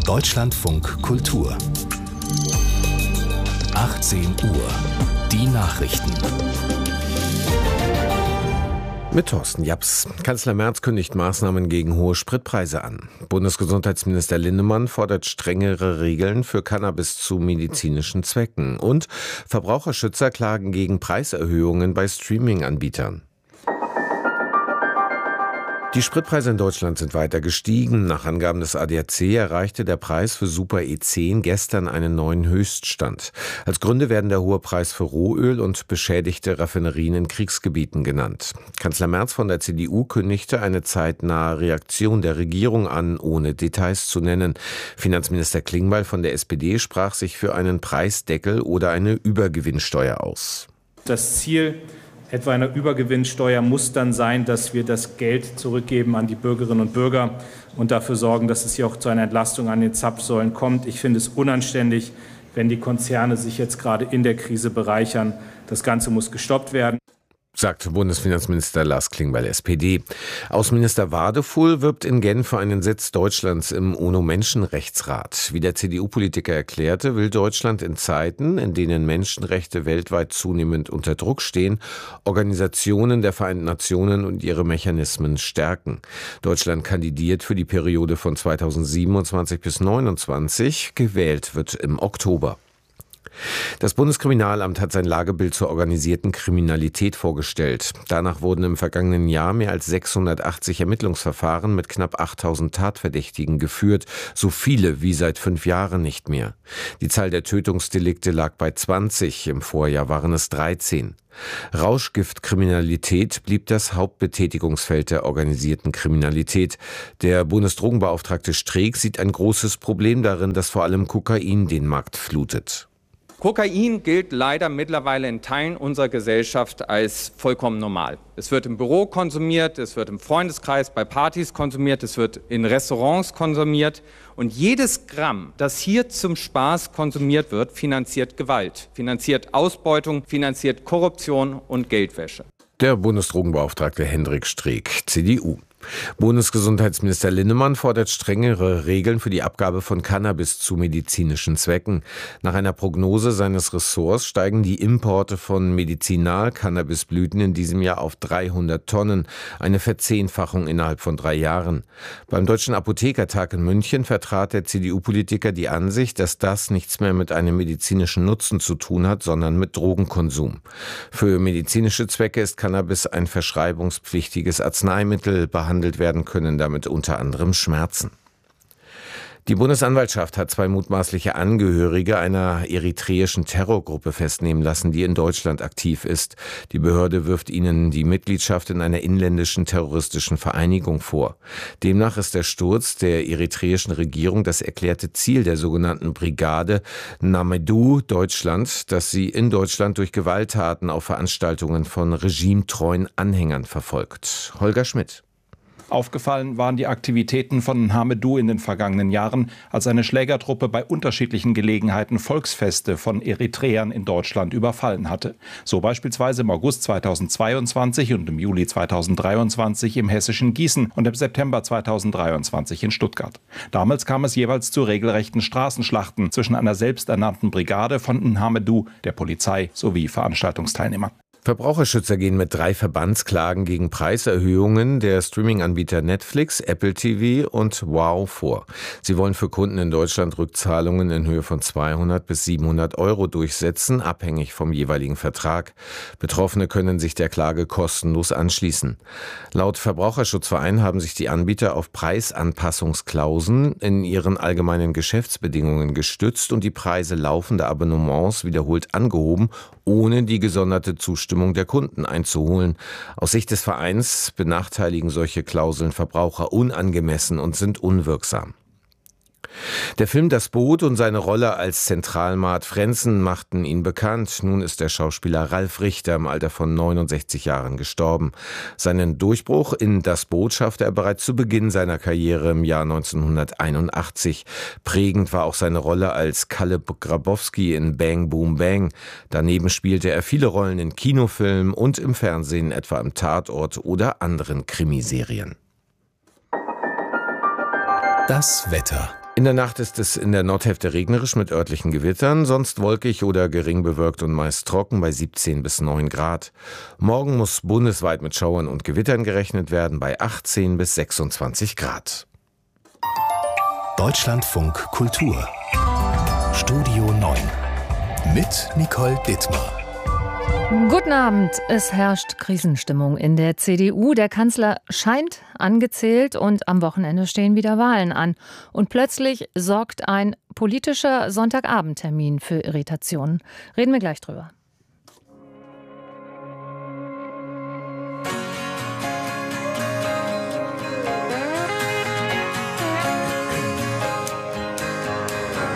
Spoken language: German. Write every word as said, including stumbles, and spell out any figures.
Deutschlandfunk Kultur. achtzehn Uhr. Die Nachrichten. Mit Thorsten Japs. Kanzler Merz kündigt Maßnahmen gegen hohe Spritpreise an. Bundesgesundheitsminister Linnemann fordert strengere Regeln für Cannabis zu medizinischen Zwecken. Und Verbraucherschützer klagen gegen Preiserhöhungen bei Streaming-Anbietern. Die Spritpreise in Deutschland sind weiter gestiegen. Nach Angaben des A D A C erreichte der Preis für Super E zehn gestern einen neuen Höchststand. Als Gründe werden der hohe Preis für Rohöl und beschädigte Raffinerien in Kriegsgebieten genannt. Kanzler Merz von der C D U kündigte eine zeitnahe Reaktion der Regierung an, ohne Details zu nennen. Finanzminister Klingbeil von der S P D sprach sich für einen Preisdeckel oder eine Übergewinnsteuer aus. Das Ziel etwa einer Übergewinnsteuer muss dann sein, dass wir das Geld zurückgeben an die Bürgerinnen und Bürger und dafür sorgen, dass es hier auch zu einer Entlastung an den Zapfsäulen kommt. Ich finde es unanständig, wenn die Konzerne sich jetzt gerade in der Krise bereichern. Das Ganze muss gestoppt werden, sagt Bundesfinanzminister Lars Klingbeil, S P D. Außenminister Wadefuhl wirbt in Genf für einen Sitz Deutschlands im UNO-Menschenrechtsrat. Wie der C D U-Politiker erklärte, will Deutschland in Zeiten, in denen Menschenrechte weltweit zunehmend unter Druck stehen, Organisationen der Vereinten Nationen und ihre Mechanismen stärken. Deutschland kandidiert für die Periode von zweitausendsiebenundzwanzig bis zweitausendneunundzwanzig. Gewählt wird im Oktober. Das Bundeskriminalamt hat sein Lagebild zur organisierten Kriminalität vorgestellt. Danach wurden im vergangenen Jahr mehr als sechshundertachtzig Ermittlungsverfahren mit knapp achttausend Tatverdächtigen geführt, so viele wie seit fünf Jahren nicht mehr. Die Zahl der Tötungsdelikte lag bei zwanzig, im Vorjahr waren es dreizehn. Rauschgiftkriminalität blieb das Hauptbetätigungsfeld der organisierten Kriminalität. Der Bundesdrogenbeauftragte Streeck sieht ein großes Problem darin, dass vor allem Kokain den Markt flutet. Kokain gilt leider mittlerweile in Teilen unserer Gesellschaft als vollkommen normal. Es wird im Büro konsumiert, es wird im Freundeskreis bei Partys konsumiert, es wird in Restaurants konsumiert. Und jedes Gramm, das hier zum Spaß konsumiert wird, finanziert Gewalt, finanziert Ausbeutung, finanziert Korruption und Geldwäsche. Der Bundesdrogenbeauftragte Hendrik Streeck, C D U. Bundesgesundheitsminister Linnemann fordert strengere Regeln für die Abgabe von Cannabis zu medizinischen Zwecken. Nach einer Prognose seines Ressorts steigen die Importe von Medizinal-Cannabisblüten in diesem Jahr auf dreihundert Tonnen, eine Verzehnfachung innerhalb von drei Jahren. Beim Deutschen Apothekertag in München vertrat der C D U-Politiker die Ansicht, dass das nichts mehr mit einem medizinischen Nutzen zu tun hat, sondern mit Drogenkonsum. Für medizinische Zwecke ist Cannabis ein verschreibungspflichtiges Arzneimittel, behandelt werden können damit unter anderem Schmerzen. Die Bundesanwaltschaft hat zwei mutmaßliche Angehörige einer eritreischen Terrorgruppe festnehmen lassen, die in Deutschland aktiv ist. Die Behörde wirft ihnen die Mitgliedschaft in einer inländischen terroristischen Vereinigung vor. Demnach ist der Sturz der eritreischen Regierung das erklärte Ziel der sogenannten Brigade Namedou Deutschland, das sie in Deutschland durch Gewalttaten auf Veranstaltungen von regimetreuen Anhängern verfolgt. Holger Schmidt. Aufgefallen waren die Aktivitäten von Namedou in den vergangenen Jahren, als eine Schlägertruppe bei unterschiedlichen Gelegenheiten Volksfeste von Eritreern in Deutschland überfallen hatte. So beispielsweise im August zweitausendzweiundzwanzig und im Juli zweitausenddreiundzwanzig im hessischen Gießen und im September zweitausenddreiundzwanzig in Stuttgart. Damals kam es jeweils zu regelrechten Straßenschlachten zwischen einer selbsternannten Brigade von Namedou, der Polizei sowie Veranstaltungsteilnehmern. Verbraucherschützer gehen mit drei Verbandsklagen gegen Preiserhöhungen der Streaming-Anbieter Netflix, Apple T V und Wow vor. Sie wollen für Kunden in Deutschland Rückzahlungen in Höhe von zweihundert bis siebenhundert Euro durchsetzen, abhängig vom jeweiligen Vertrag. Betroffene können sich der Klage kostenlos anschließen. Laut Verbraucherschutzverein haben sich die Anbieter auf Preisanpassungsklauseln in ihren allgemeinen Geschäftsbedingungen gestützt und die Preise laufender Abonnements wiederholt angehoben, ohne die gesonderte Zustimmung der Kunden einzuholen. Aus Sicht des Vereins benachteiligen solche Klauseln Verbraucher unangemessen und sind unwirksam. Der Film Das Boot und seine Rolle als Zentralmart Frenzen machten ihn bekannt. Nun ist der Schauspieler Ralf Richter im Alter von neunundsechzig Jahren gestorben. Seinen Durchbruch in Das Boot schaffte er bereits zu Beginn seiner Karriere im Jahr neunzehnhunderteinundachtzig. Prägend war auch seine Rolle als Kalle Grabowski in Bang Boom Bang. Daneben spielte er viele Rollen in Kinofilmen und im Fernsehen, etwa im Tatort oder anderen Krimiserien. Das Wetter. In der Nacht ist es in der Nordhälfte regnerisch mit örtlichen Gewittern, sonst wolkig oder gering bewölkt und meist trocken bei siebzehn bis neun Grad. Morgen muss bundesweit mit Schauern und Gewittern gerechnet werden bei achtzehn bis sechsundzwanzig Grad. Deutschlandfunk Kultur Studio neun mit Nicole Dittmar. Guten Abend. Es herrscht Krisenstimmung in der C D U. Der Kanzler scheint angezählt und am Wochenende stehen wieder Wahlen an. Und plötzlich sorgt ein politischer Sonntagabendtermin für Irritationen. Reden wir gleich drüber.